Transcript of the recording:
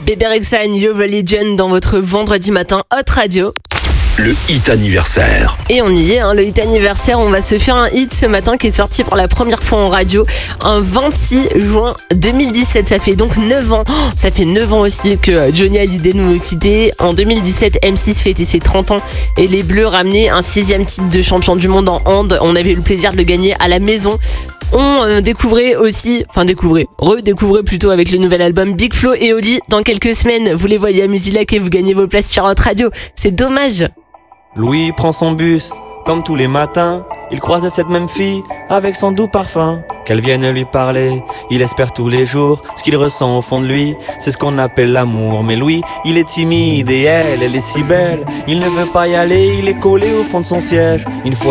Bébé Rexha, You're a Legend dans votre vendredi matin Hot Radio. Le hit anniversaire. Et on y est, le hit anniversaire. On va se faire un hit ce matin qui est sorti pour la première fois en radio un 26 juin 2017. Ça fait donc 9 ans. Ça fait 9 ans aussi que Johnny Hallyday nous a quittés. En 2017, M6 fêtait ses 30 ans et les Bleus ramenaient un 6e titre de champion du monde en hand. On avait eu le plaisir de le gagner à la maison. On redécouvrait plutôt avec le nouvel album Big Flo et Oli. Dans quelques semaines, vous les voyez à Musilac et vous gagnez vos places sur Hot Radio. C'est dommage. Louis prend son bus, comme tous les matins. Il croise cette même fille avec son doux parfum. Qu'elle vienne lui parler, il espère tous les jours. Ce qu'il ressent au fond de lui, c'est ce qu'on appelle l'amour. Mais Louis, il est timide et elle est si belle. Il ne veut pas y aller, il est collé au fond de son siège. Une fois